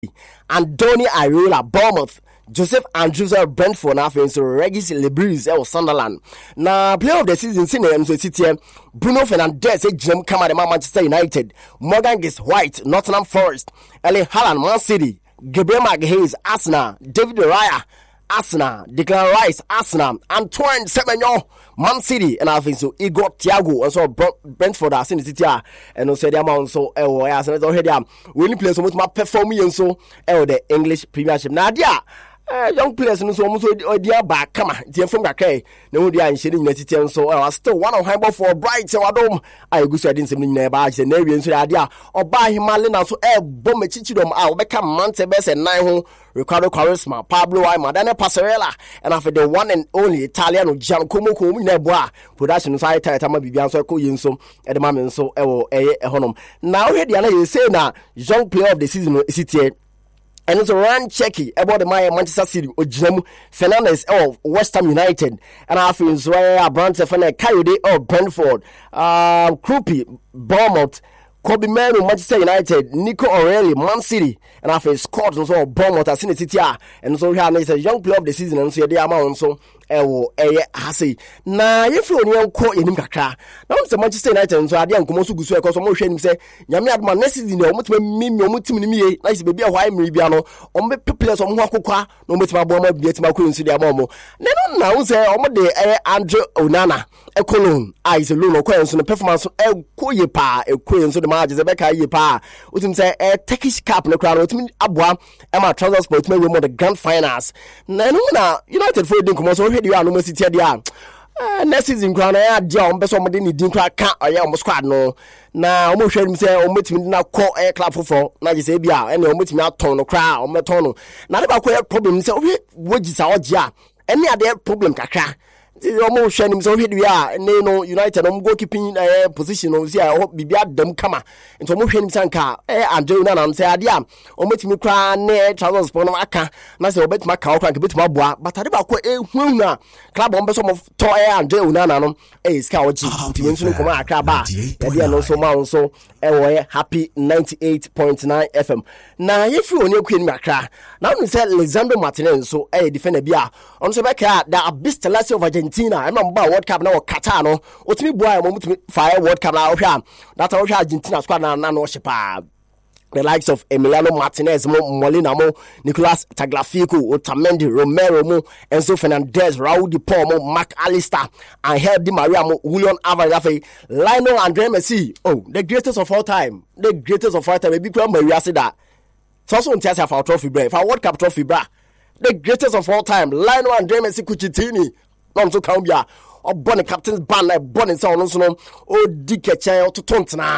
Andoni Areola, Bournemouth. Joseph Andrews Brentford na afei nso Regis Lebris Sunderland. Na player of the season sine so City Bruno Fernandes ejinem kama de Manchester United, Morgan Gibbs White Nottingham Forest, Erling Haaland Man City, Gabriel Magalhaes Arsenal, David Raya Arsenal, Declan Rice Arsenal, Antoine Semenyo Man City, and I think so Igor Thiago and so Brentford as in the City and also the amount so Arsenal already winning players so much more performing and so the English Premiership. Nadia young players no so almost idea back come the from Gake no dia in shading City so still one of high for bright so Adom I go so didn't seem near by the navy and so idea or buy him Malina so bomb chichidom I'll become Montebes and 9 Ricardo Quaresma, Pablo Aimar, Daniel Passarella, and after the one and only Italian Giancomo Minebois production side Tama Bibian so Yinso at the moment so honum. Now here you say now young player of the season City. And it's a run checky about the Manchester City or Jim Fernandes of West Ham United. And I feel Zoya Brandt Coyote of Brentford, Krupi, Bournemouth, Kobe Manu, Manchester United, Nico O'Reilly, Man City, and I feel Scott and so Bournemouth as in the City. And so here is a young player of the season and so the amount so. Hasi na yefu oni enko enim kakra na on se Manchester United so ade ankomo so gusu e ko so mo hwe nim se nyame adma next season e omutima mimi omutim ni miye na se bebia hwa emri bia no o me players o mo akokwa na omutima bo ma bia tima ko nsu dia mo na no na wo se o mo de Andre Onana ekolon ai se loan ko enso no performance ko ye pa ko enso de ma je be ka ye pa utim se Turkish cup no kra no utim aboa e ma Transfer Sport me we mo the grand finals na no na United for din komo so you are no City dia next season kra na ya dia o mbeso mo de ni din kra ka oya o squad no na o mo hwe nim se o metimi na ko club fofo na je se bia ene o metimi aton no kra o meton no na de ba ko problem se o wogisa o gia ene ade problem kakra omo hwe nim so hwe dia ne no United no goalkeeping position no sia bibia dam kama nto omo hwe nim sanka Andre Onana na se ade a omo timi kra ne Transfer Sport no aka na se obetima ka okra nke betima boa but ade ba ko ehunu a club on beso mo to Andre Onana no ska oji timi nso ko ma akra ba ade no so ma so wo happy 98.9 FM na yefi oni akwa ni akra na no se Lisandro Martinez so defender bia on so be ka da Abyss Lassie of Argentina and number World Cup now Qatar no otimi boy mo mutimi fire World Cup na ohwa that ohwa Argentina squad na no shepa the likes of Emiliano Martinez Molina mo Nicolas Tagliafico Otamendi Romero mo Enzo Fernandez Raul Di Paul mo Mark Alistair and Angel Di Maria mo Julian Alvarez Lionel Andre Messi the greatest of all time maybe kura Maria say that so also on tiasa for trophy bra for World Cup trophy bra the greatest of all time Lionel Andre Messi Kuchitini no so Colombia or bonnet captain's band like bonnet so no o dikeche to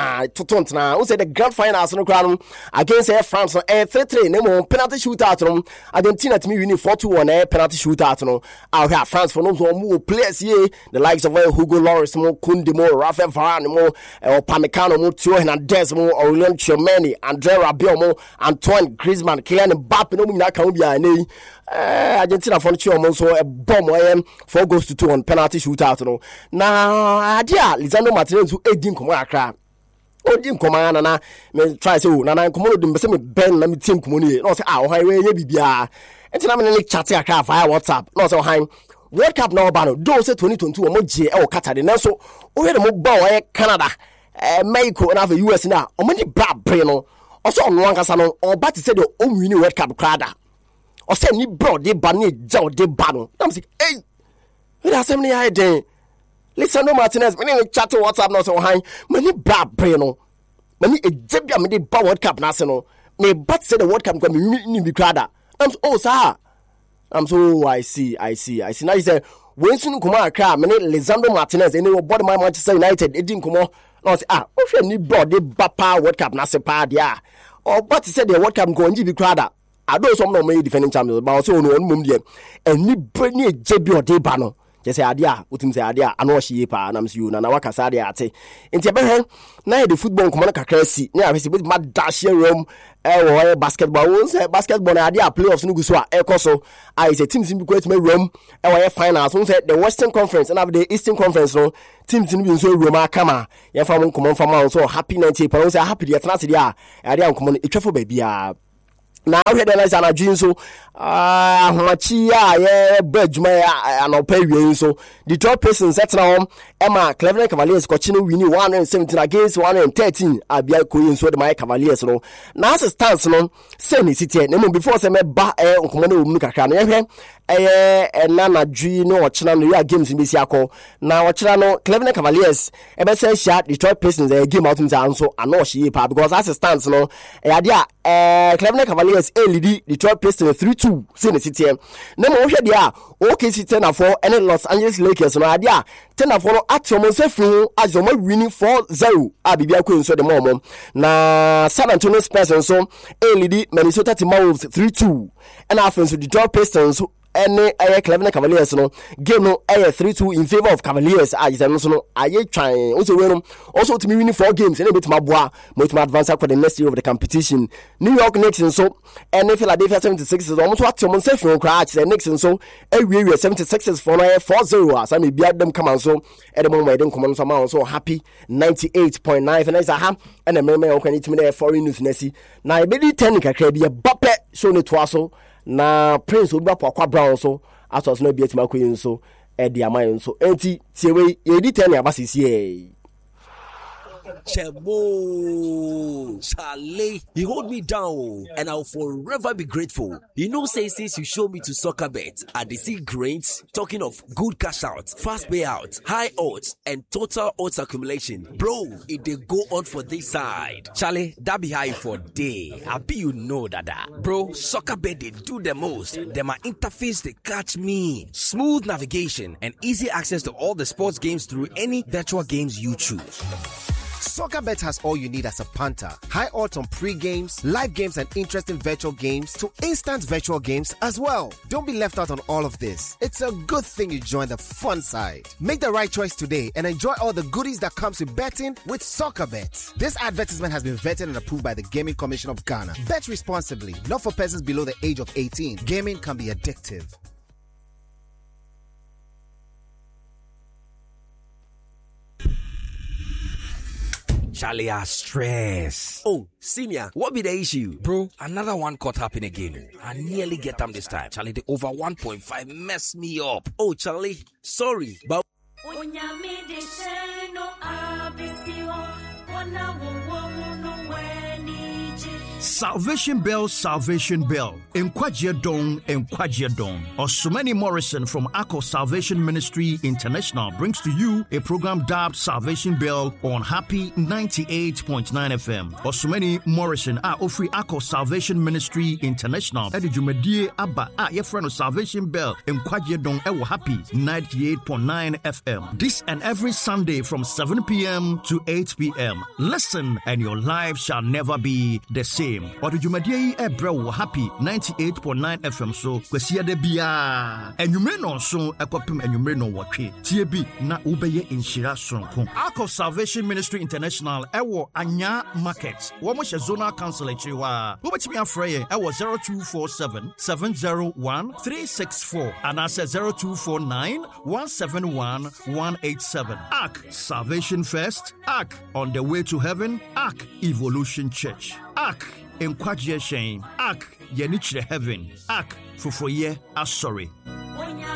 tontna o say the grand finals no crown against France 3-3 no penalty shootout no Argentina to me win 4-1 penalty shootout no out here France for no more players here the likes of Hugo Lloris mo Koundé mo Rafael Varane mo Upamecano mo Theo Hernandez mo Aurelien Tchouameni André Rabiot mo Antoine Griezmann Kylian Mbappé no na kan bia nei Argentina for no so a bomb 4-2 on penalty shootout no na adia Lisandro Martinez who edin komo akra odin komo na me try say na komo do mbese me ben na me team komo ni no say o han we ye bibia entina me ne chat akra via WhatsApp no say o han World Cup na oba no do say 2022 o mo je e wo Qatar de na so o we de mo ba o Canada Mexico na for US na o mo ni bra bre no o so no ankasa no o ba ti say de o win World Cup krada o say ni bro de ba ni jaw de ba no am say hey we da sem ni ha den Lisandro Martinez me ni chat WhatsApp no so han mani bra bre no mani ejebia me de ba World Cup na se no me but say the World Cup go me ni bi krada am so sir I'm so I see now you say when soon come akra me Lisandro Martinez any body my Manchester United edin komo no say o hwe ni bro de ba pa World Cup na se pa dia or but say the World Cup go nji bi krada I don't some no me defending champions but also no mum dem eni brani ejebi ode ba no je say adia utim say adia ano hye pa na msi na wakasa adia ate enti ebe na the football komo na kakra si na ahwesi bit ma dash room wo basketball won say basketball na adia playoffs no guso a ekoso I say teams bi kwet ma room wo finals won say the Western Conference and the Eastern Conference no teams ni bi so room akama ye fa mo komo fa ma so happy 90 pa won say happy dey transit dia adia komo no etwefo ba bia na ahwe de na sa na dwin so ahomachi a badwuma anopa wie so Detroit Pistons setna hom Emma Cleveland Cavaliers ko chine wini 117 against 113 abia koyin so de my Cavaliers no na as stance no say ni city na before say me ba nkomo na omu kakra no yehwe na na dwi no ochina no ya games bi si akọ na ochina no Cleveland Cavaliers be say sha Detroit Pistons game out nza so ano ohye pa because as stance no ade a Cleveland Cavaliers lead Detroit Pistons 3-2 say ni city na mo hwe de a OKC 10-4 and Los Angeles Lakers no ade a 10-4 no atomo se fru azomo winning 4-0 a bibia ko nso de mo na San Antonio Spurs nso lead Minnesota Timberwolves 3-2 and after Detroit Pistons any Cleveland Cavaliers no game no 3-2 in favor of Cavaliers is no aye trying also to me winning 4 games and bit maboa mo to advance for the next year of the competition. New York Knicks so and Philadelphia 76ers almost what to say from crash the Knicks so we 76ers for 4-0 as I may be at them come on so at the moment don't come on some so happy 98.9 and I and the member can it me foreign news nesi na e be 10 kakra bi Bape show ne to aso na Prince obi akwa Brown so asos na bi atima koyin so e di amayen so enti tiewe ye di 10 abasisi e Chebo, Charlie, you hold me down and I'll forever be grateful. You know, say since you showed me to soccer bet, I see great. Talking of good cash out, fast payout, high odds, and total odds accumulation. Bro, if they go on for this side, Charlie, that be high for day. I be you know that. Bro, soccer bet they do the most. Them my interface they catch me. Smooth navigation and easy access to all the sports games through any virtual games you choose. SoccerBet has all you need as a punter. High odds on pre-games, live games and interesting virtual games to instant virtual games as well. Don't be left out on all of this. It's a good thing you joined the fun side. Make the right choice today and enjoy all the goodies that comes with betting with SoccerBet. This advertisement has been vetted and approved by the Gaming Commission of Ghana. Bet responsibly, not for persons below the age of 18. Gaming can be addictive. Charlie, I stress. Oh, senior, what be the issue? Bro, another one caught up in again. I nearly get them this time. Charlie, the over 1.5 messed me up. Oh, Charlie, sorry, but... Salvation Bell, Salvation Bell. Enkwajie Dong. Osumani Morrison from Akko Salvation Ministry International brings to you a program dubbed Salvation Bell on Happy 98.9 FM. Osumani Morrison ofri Akko Salvation Ministry International. Edi Jumedie Abba ye friend of Salvation Bell. Enkwajie Dong ewo Happy 98.9 FM. This and every Sunday from 7 p.m. to 8 p.m. Listen and your life shall never be the same. Or the Jumadie Ebro Happy 98.9 FM so kwesia de bia. And you may know so ekwapim and you may know what TB na ubeye inshira sonko. Akko Salvation Ministry International ewo Anya Market. Womo she zonal council echiwa. Ubechimi afreye ewo 0247 701 364 and I said 0249 171 187. Ark Salvation First. Ark on the way to heaven. Ark Evolution Church. Ark Enkwajie Shane. Ark Yenichre Heaven. Ark Fufoye Asori.